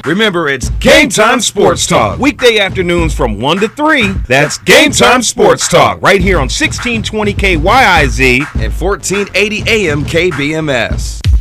Remember, it's Game Time Sports Talk. Weekday afternoons from 1 to 3. That's Game Time Sports Talk right here on 1620 KYIZ and 1480 AM KBMS.